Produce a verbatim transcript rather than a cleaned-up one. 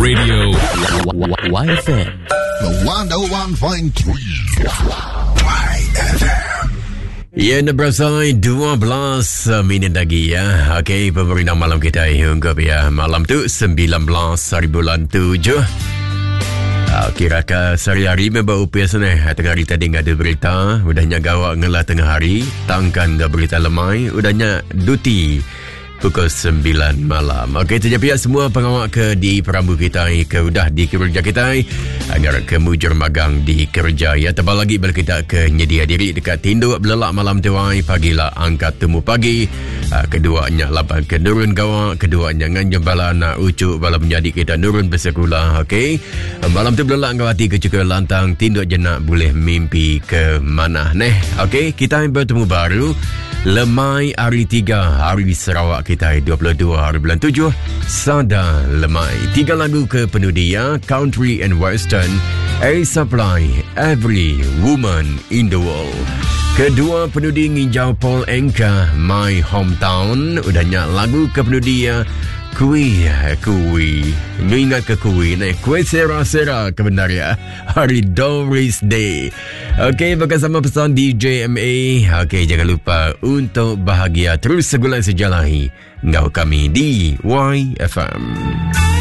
Radio Y F M. The one oh one point three Y F M. Ya, anda berasai dua belas minit lagi ya. Okey, pemerintah malam kita hingga ya. Malam tu sembilan belas hari bulan tujuh. Kira-kira sehari-hari memang upias ni. Tengah hari tadi ada berita. Udahnya gawak ngelah tengah hari. Tangkan ke berita lemai. Udahnya duti pukul sembilan malam. Okey, terjadi semua pengawal ke di perambu kita ke udah di kerja kita agar ke mujur magang di kerja ya. Tebal lagi bila kita ke nyedia diri dekat tinduk belelak malam tuai pagilah angkat temu pagi. Uh, keduanya lapan ke nurun gawak, keduanya nganjung bala nak ucuk bala menjadi kita nurun bersekolah. Okey, malam tu belelak ngawati ke cukup lantang tinduk jenak boleh mimpi ke mana neh. Okey, kita bertemu baru Lemai hari tiga hari Sarawak kita dua puluh dua hari bulan tujuh. Sada Lemai. Tiga lagu ke penudia country and western. A Supply Every Woman in the World. Kedua penudi nginjau Paul Anka My Hometown. Udahnya lagu ke penudia Kui, kui. Ingat ke kui ni? Kui sera-sera kebenaran. Hari Doris Day. Okey, bersama pesan D J M A. Okey, jangan lupa untuk bahagia terus sebulan sejalahi. Ngau kami di Y F M.